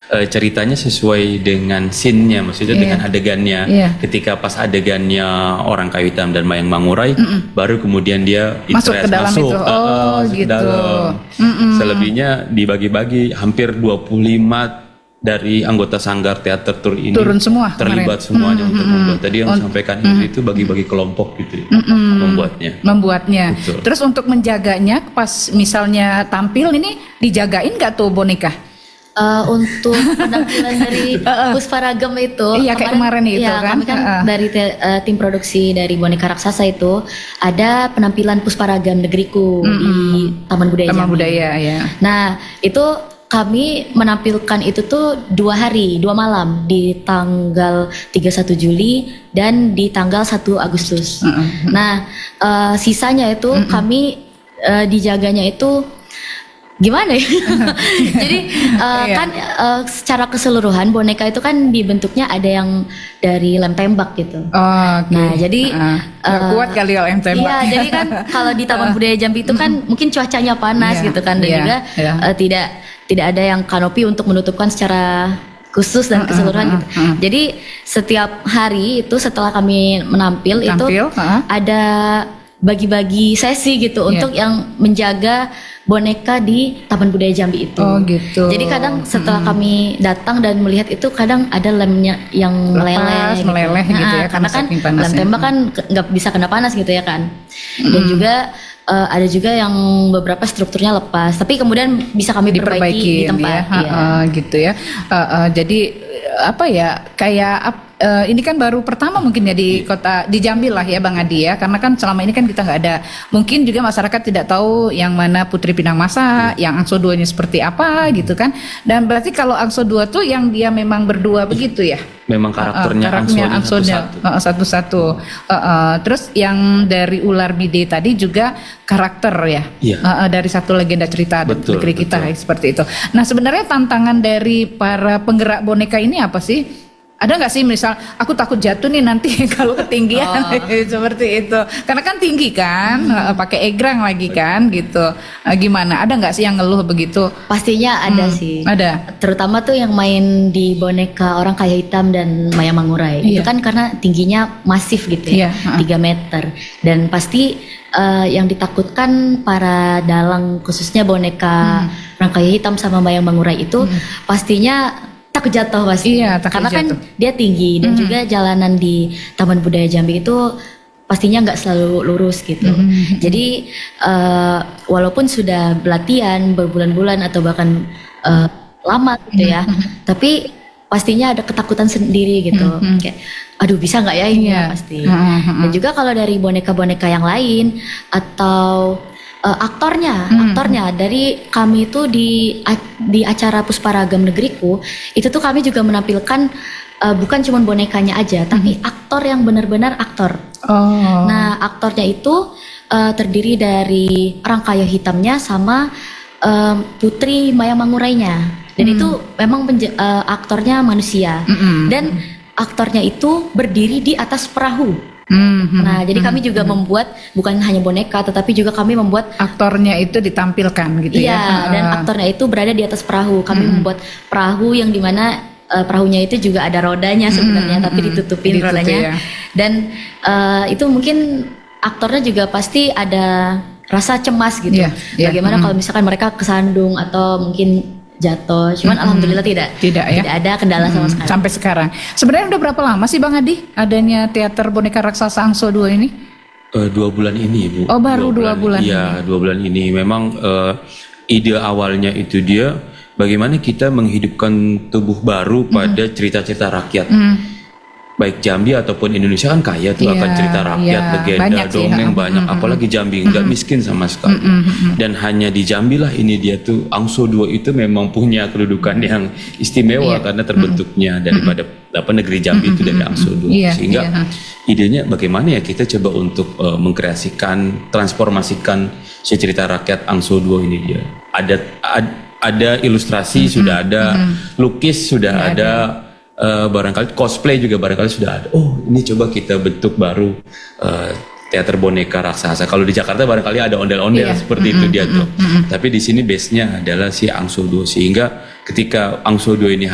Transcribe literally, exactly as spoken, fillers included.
uh, ceritanya sesuai dengan scene-nya, maksudnya yeah. dengan adegannya. Yeah. Ketika pas adegannya Orang Kayu Hitam dan Mayang Mangkurai, mm-mm. baru kemudian dia masuk ke dalam masuk, itu. Oh, uh, masuk gitu. Ke dalam. Selebihnya dibagi-bagi, hampir dua puluh lima dari anggota Sanggar Teater Tur ini turun semua terlibat kemarin. semuanya mm-hmm. untuk membuat. Tadi yang On, sampaikan mm-hmm. itu bagi-bagi kelompok gitu mm-hmm. membuatnya. Membuatnya. Betul. Terus untuk menjaganya pas misalnya tampil ini dijagain nggak tuh boneka? Uh, untuk penampilan dari Pusparagam itu, iya kayak kemarin, kemarin itu ya, kan, kami kan uh. dari te, uh, tim produksi dari Boneka Raksasa itu ada penampilan Pusparagam Negeriku mm-hmm. di Taman Budaya Taman Jambi. Budaya ya. Nah itu kami menampilkan itu tuh dua hari, dua malam di tanggal tiga puluh satu Juli dan di tanggal satu Agustus. Mm-hmm. Nah, uh, sisanya itu mm-hmm. kami uh, dijaganya itu gimana ya? Jadi uh, iya. kan uh, secara keseluruhan boneka itu kan dibentuknya ada yang dari lem tembak gitu. Oh, okay. Nah, jadi uh, uh, kuat kali ya lem tembak. Iya, jadi kan kalau di Taman Budaya Jambi itu kan mungkin cuacanya panas yeah. gitu kan dan yeah. juga yeah. Uh, tidak tidak ada yang kanopi untuk menutupkan secara khusus dan keseluruhan uh, uh, uh, uh. gitu. Jadi setiap hari itu setelah kami menampil Tampil, itu uh. ada bagi-bagi sesi gitu yeah. untuk yang menjaga boneka di Taman Budaya Jambi itu. Oh gitu. Jadi kadang setelah hmm. kami datang dan melihat itu kadang ada lemnya yang meleleh, gitu. meleleh gitu nah, ya. Karena kan lem tembak kan nggak bisa kena panas gitu ya kan. Hmm. Dan juga uh, ada juga yang beberapa strukturnya lepas, tapi kemudian bisa kami perbaiki di tempat. Ya, ya. Uh, gitu ya. Uh, uh, jadi apa ya kayak uh, ini kan baru pertama mungkin ya di kota di Jambi lah ya Bang Adi ya, karena kan selama ini kan kita nggak ada, mungkin juga masyarakat tidak tahu yang mana Putri Pinang Masa, hmm. yang Angso Dua-nya seperti apa gitu kan. Dan berarti kalau Angso Dua tuh yang dia memang berdua begitu ya? Memang karakternya, uh, karakternya Angso satu-satu. Uh, satu-satu. Uh, uh, terus yang dari Ular Bide tadi juga karakter ya, yeah. uh, uh, dari satu legenda cerita betul, negeri kita ya, seperti itu. Nah sebenarnya tantangan dari para penggerak boneka ini apa sih? Ada nggak sih misal aku takut jatuh nih nanti kalau ketinggian oh. seperti itu, karena kan tinggi kan, hmm. pakai egrang lagi kan gitu. Nah, gimana? Ada nggak sih yang ngeluh begitu? Pastinya ada hmm. sih. Ada. Terutama tuh yang main di boneka Orang Kayu Hitam dan Mayang Mangkurai. Iya. Itu kan karena tingginya masif gitu ya, iya. tiga meter. Dan pasti uh, yang ditakutkan para dalang khususnya boneka hmm. Orang Kayu Hitam sama Mayang Mangkurai itu hmm. pastinya takut jatuh pasti, iya, takut karena jatuh. Kan dia tinggi dan mm-hmm. juga jalanan di Taman Budaya Jambi itu pastinya nggak selalu lurus gitu. Mm-hmm. Jadi uh, walaupun sudah latihan berbulan-bulan atau bahkan uh, lama gitu ya, mm-hmm. tapi pastinya ada ketakutan sendiri gitu. Mm-hmm. Kayak, aduh bisa nggak ya ini yeah. ya pasti. Mm-hmm. Dan juga kalau dari boneka-boneka yang lain atau Uh, aktornya, hmm. aktornya dari kami itu di di acara Pusparagam Negeriku itu tuh kami juga menampilkan uh, bukan cuma bonekanya aja, hmm. tapi aktor yang benar-benar aktor. Oh. Nah aktornya itu uh, terdiri dari Orang Kayu Hitamnya sama uh, Putri Mayang Mangkurainya, dan hmm. itu memang penja- uh, aktornya manusia hmm. dan aktornya itu berdiri di atas perahu. Mm-hmm. Nah, jadi kami juga mm-hmm. membuat bukan hanya boneka, tetapi juga kami membuat aktornya itu ditampilkan gitu iya, ya. Iya, dan aktornya itu berada di atas perahu. Kami mm-hmm. membuat perahu yang dimana uh, perahunya itu juga ada rodanya sebenarnya, mm-hmm. tapi ditutupin Ditutup, rodanya. Ya. Dan uh, itu mungkin aktornya juga pasti ada rasa cemas gitu. Yeah, yeah. Bagaimana mm-hmm. kalau misalkan mereka kesandung atau mungkin jatuh, cuman mm-hmm. alhamdulillah tidak, tidak ya, tidak ada kendala mm-hmm. sama sekali. Sampai sekarang. Sebenarnya udah berapa lama sih Bang Adi adanya teater boneka raksasa Angso Dua ini? Uh, dua bulan ini Bu. Oh baru dua, dua bulan. Iya dua bulan ini. Memang uh, ide awalnya itu dia bagaimana kita menghidupkan tubuh baru pada mm-hmm. cerita-cerita rakyat. Mm-hmm. Baik Jambi ataupun Indonesia kan kaya tuh yeah, akan cerita rakyat, yeah. legenda, banyak dongeng sih, banyak, mm-hmm. apalagi Jambi nggak mm-hmm. miskin sama sekali. Mm-hmm. Dan hanya di Jambi lah ini dia tuh Angso Dua itu memang punya kedudukan yang istimewa yeah. karena terbentuknya mm-hmm. daripada apa negeri Jambi mm-hmm. itu dari Angso Dua. Yeah, sehingga yeah. idenya bagaimana ya kita coba untuk uh, mengkreasikan, transformasikan si cerita rakyat Angso Dua ini dia. Ada ad, ada ilustrasi mm-hmm. sudah ada, mm-hmm. lukis sudah yeah, ada. ada. Uh, barangkali cosplay juga barangkali sudah ada. Oh ini coba kita bentuk baru uh, teater boneka raksasa. Kalau di Jakarta barangkali ada ondel-ondel iya. seperti mm-hmm, itu dia tuh. Mm-hmm. Tapi di sini base-nya adalah si Angso Dua, sehingga ketika Angso Dua ini